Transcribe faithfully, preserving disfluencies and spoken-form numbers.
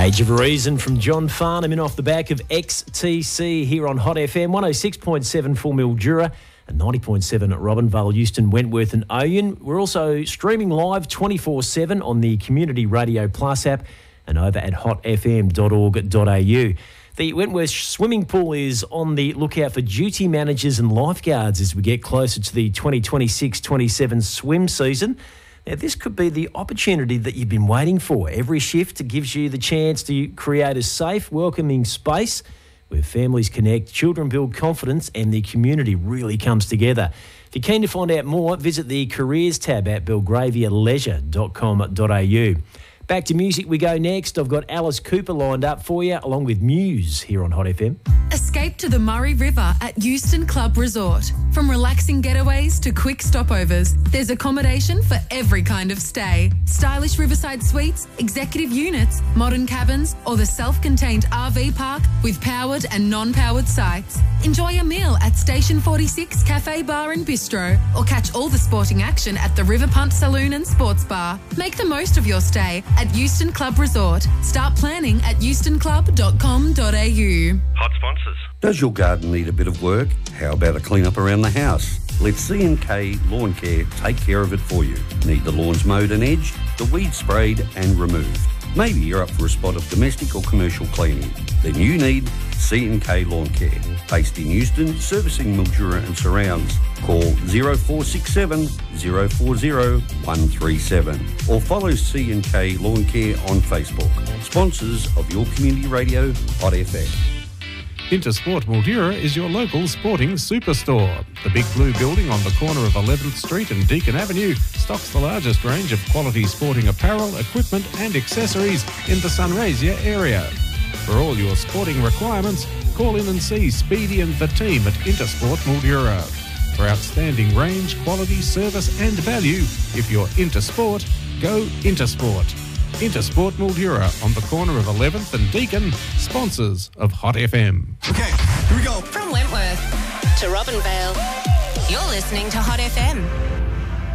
Age of Reason from John Farnham in off the back of X T C here on Hot F M, one oh six point seven for Mildura and ninety point seven at Robinvale, Euston, Wentworth and Oyen. We're also streaming live twenty-four seven on the Community Radio Plus app and over at hot f m dot org dot a u. The Wentworth swimming pool is on the lookout for duty managers and lifeguards as we get closer to the twenty twenty-six twenty-seven swim season. Now, this could be the opportunity that you've been waiting for. Every shift gives you the chance to create a safe, welcoming space where families connect, children build confidence, and the community really comes together. If you're keen to find out more, visit the careers tab at belgravia leisure dot com dot a u. Back to music we go next. I've got Alice Cooper lined up for you, along with Muse here on Hot F M. Escape to the Murray River at Euston Club Resort. From relaxing getaways to quick stopovers, there's accommodation for every kind of stay. Stylish riverside suites, executive units, modern cabins, or the self-contained R V park with powered and non-powered sites. Enjoy a meal at Station forty-six Cafe Bar and Bistro, or catch all the sporting action at the River Punt Saloon and Sports Bar. Make the most of your stay at Euston Club Resort. Start planning at euston club dot com dot a u. Hot sponsors. Does your garden need a bit of work? How about a clean up around the house? Let C and K Lawn Care take care of it for you. Need the lawns mowed and edged, the weeds sprayed and removed? Maybe you're up for a spot of domestic or commercial cleaning. Then you need C and K Lawn Care. Based in Euston, servicing Mildura and surrounds. Call zero four six seven, zero four zero, one three seven or follow C and K Lawn Care on Facebook. Sponsors of your community radio, Hot F M. Intersport Mildura is your local sporting superstore. The big blue building on the corner of eleventh Street and Deakin Avenue stocks the largest range of quality sporting apparel, equipment and accessories in the Sunraysia area. For all your sporting requirements, call in and see Speedy and the team at Intersport Mildura. For outstanding range, quality, service and value, if you're into sport, go Intersport. Intersport Mildura on the corner of eleventh and Deakin, sponsors of Hot F M. Okay, here we go. From Wentworth to Robinvale, you're listening to Hot F M.